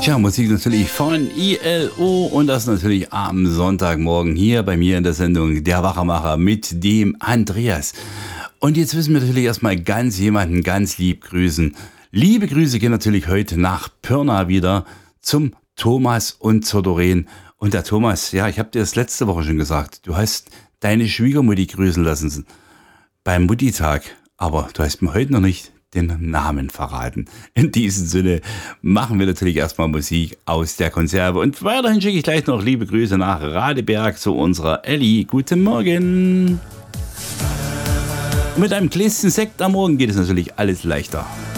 Tja, Musik natürlich von ILO und das natürlich am Sonntagmorgen hier bei mir in der Sendung Der Wachmacher mit dem Andreas. Und jetzt müssen wir natürlich erstmal jemanden ganz lieb grüßen. Liebe Grüße gehen natürlich heute nach Pirna wieder zum Thomas und zur Doreen. Und der Thomas, ja, ich habe dir das letzte Woche schon gesagt, du hast deine Schwiegermutti grüßen lassen beim Mutti-Tag. Aber du hast mir heute noch nicht den Namen verraten. In diesem Sinne machen wir natürlich erstmal Musik aus der Konserve. Und weiterhin schicke ich gleich noch liebe Grüße nach Radeberg zu unserer Elli. Guten Morgen. Und mit einem Gläschen Sekt am Morgen geht es natürlich alles leichter.